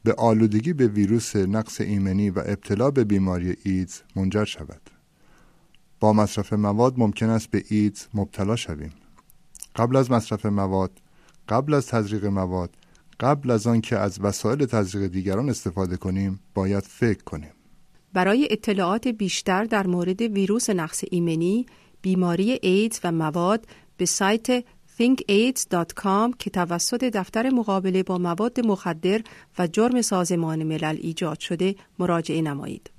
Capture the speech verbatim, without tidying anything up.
به آلودگی به ویروس نقص ایمنی و ابتلا به بیماری ایدز منجر شود. با مصرف مواد ممکن است به ایدز مبتلا شویم. قبل از مصرف مواد، قبل از تزریق مواد، قبل از آن که از وسایل تزریق دیگران استفاده کنیم، باید فکر کنیم. برای اطلاعات بیشتر در مورد ویروس نقص ایمنی، بیماری ایدز و مواد به سایت think aids dot com که توسط دفتر مقابله با مواد مخدر و جرم سازمان ملل ایجاد شده مراجعه نمایید.